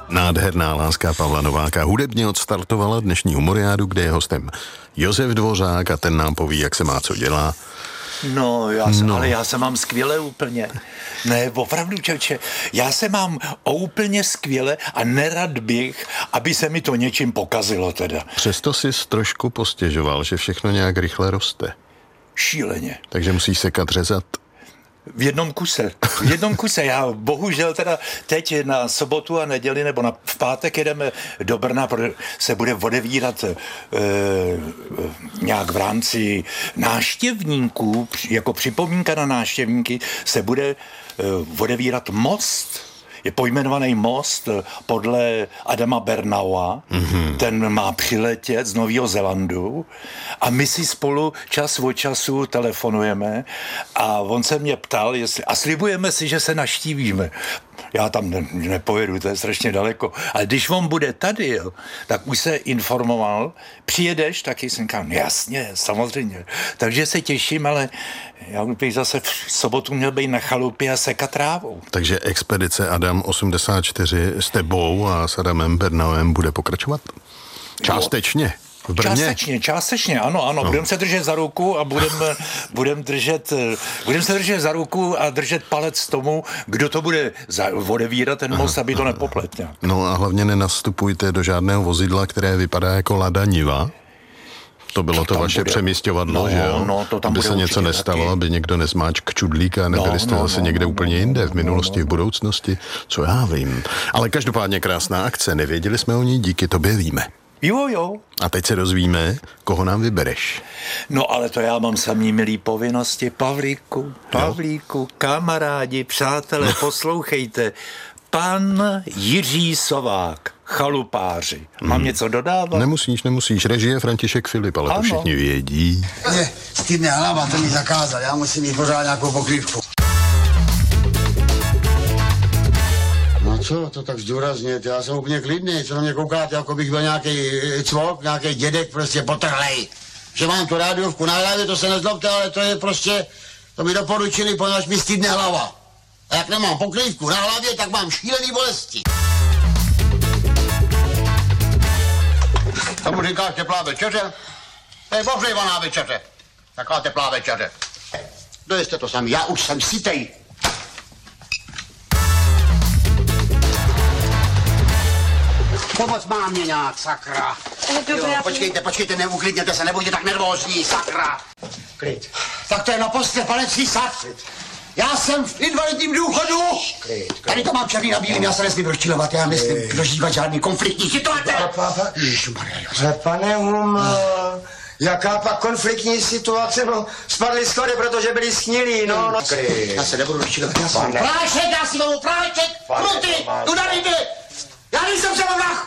Nádherná láska Pavla Nováka hudebně odstartovala dnešní humoriádu, kde je hostem Josef Dvořák a ten nám poví, jak se má co dělá. Ale já se mám skvěle úplně. Ne, opravdu, čeče, já se mám úplně skvěle a nerad bych, aby se mi to něčím pokazilo teda. Přesto jsi trošku postěžoval, že všechno nějak rychle roste. Šíleně. Takže musíš sekat, řezat. V jednom kuse. Já bohužel teda teď na sobotu a neděli nebo v pátek jedeme do Brna, protože se bude odevírat nějak v rámci návštěvníků, jako připomínka na návštěvníky, se bude odevírat most. Je pojmenovaný most podle Adama Bernaua. Ten má přiletět z Nového Zélandu a my si spolu čas od času telefonujeme a on se mě ptal, a slibujeme si, že se navštívíme. Já tam nepojedu, to je strašně daleko. Ale když on bude tady, jo, tak už se informoval, přijedeš, taky jsem říkal, jasně, samozřejmě. Takže se těším, ale já bych zase v sobotu měl být na chalupě a sekat trávou. Takže expedice Adam 84 s tebou a s Adamem Bernauem bude pokračovat? Částečně. V Brně? Částečně, ano. No. Budeme se držet za ruku a budeme se držet za ruku a držet palec tomu, kdo to bude odevírat ten most, aby to nepoplet nějak. No a hlavně nenastupujte do žádného vozidla, které vypadá jako Lada Niva. To bylo to vaše přemísťovadlo, že jo? No, to tam aby se něco nestalo, taky. Aby někdo nezmáčk čudlíka a nebyli jste zase někde úplně jinde, v minulosti, v budoucnosti, co já vím. Ale každopádně krásná akce, nevěděli jsme o ní, díky tobě víme. Jo. A teď se dozvíme, koho nám vybereš. No ale to já mám samý milý povinnosti. Pavlíku, kamarádi, přátelé, poslouchejte. Pan Jiří Sovák, chalupáři. Mám něco dodávat? Nemusíš. Režie František Filip, ale to všichni vědí. Mě stydne hlava, to mi zakázal. Já musím mít pořád nějakou pokrývku. No co to tak zdůrazněte? Já jsem úplně klidný. Co na mě koukáte, jako bych byl nějaký cvok, nějaký dědek, prostě potrhlej. Že mám tu rádiovku na hlavě, to se nezlobte, ale to je prostě, to mi doporučili, poněvadž mi stydne hlava. A jak nemám pokrývku na hlavě, tak mám šílený bolesti. Tomu říkáš teplá večeře? To je ohřejvaná večeře. Taková teplá večeře. Dojeste to sami, já už jsem sytej. Pomoc má mě nějak, sakra. Dobré, jo, počkejte, neuklidněte se, nebuďte tak nervózní, sakra. Klid. Tak to je na postel, pane Císař. Já jsem v invalidním důchodu. Klid. Tady to mám černý na bílým, já se nesmím rozčilovat, já nesmím dožívat žádný konfliktní situace. Pane jaká pak konfliktní situace, no, spadly schody, protože byli snílí, no. Já se nebudu rozčilovat, já jsem... Prášek, já si mám prášek, kruty, tu tady byli. Já nejsem se vám